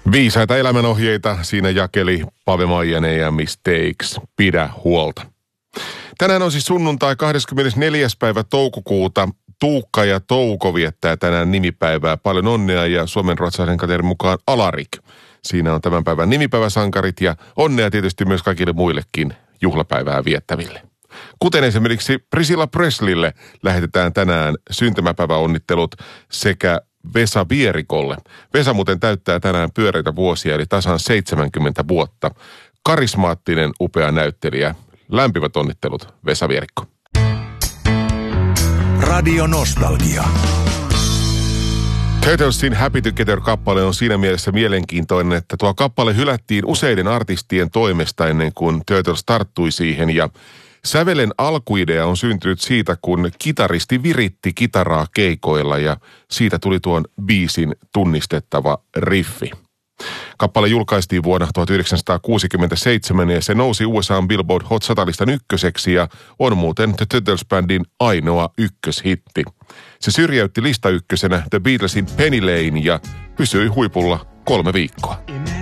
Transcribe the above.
Viisaita elämänohjeita siinä jakeli Pave Maijanen ja Mistakes. Pidä huolta. Tänään on siis sunnuntai 24. päivä toukokuuta. Tuukka ja Touko viettää tänään nimipäivää. Paljon onnea ja suomenruotsalaisen katerin mukaan Alarik. Siinä on tämän päivän nimipäiväsankarit ja onnea tietysti myös kaikille muillekin juhlapäivää viettäville. Kuten esimerkiksi Priscilla Presleylle lähetetään tänään syntymäpäiväonnittelut sekä Vesa Vierikolle. Vesa muuten täyttää tänään pyöreitä vuosia, eli tasan 70 vuotta. Karismaattinen, upea näyttelijä. Lämpimät onnittelut, Vesa Vierikko. Radio Nostalgia. Turtlesin Happy Together-kappale on siinä mielessä mielenkiintoinen, että tuo kappale hylättiin useiden artistien toimesta ennen kuin Turtles tarttui siihen ja sävelen alkuidea on syntynyt siitä, kun kitaristi viritti kitaraa keikoilla ja siitä tuli tuon biisin tunnistettava riffi. Kappale julkaistiin vuonna 1967 ja se nousi USA:n Billboard Hot 100-listan ykköseksi ja on muuten The Turtles-bändin ainoa ykköshitti. Se syrjäytti listaykkösenä The Beatlesin Penny Lane ja pysyi huipulla 3 viikkoa.